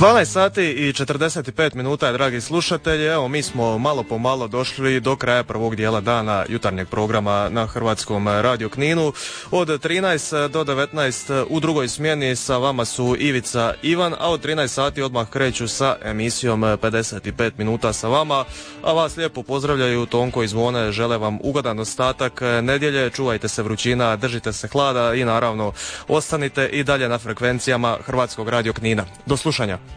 12 sati i 45 minuta, dragi slušatelji. Evo, mi smo malo po malo došli do kraja prvog dijela dana jutarnjeg programa na Hrvatskom radio Kninu. Od 13 do 19 u drugoj smjeni sa vama su Ivica, Ivan, a od 13 sati odmah kreću sa emisijom 55 minuta sa vama. A vas lijepo pozdravljaju Tonko i Zvone, žele vam ugodan ostatak nedjelje, čuvajte se vrućina, držite se hlada i naravno ostanite i dalje na frekvencijama Hrvatskog radio Knina. Do slušanja.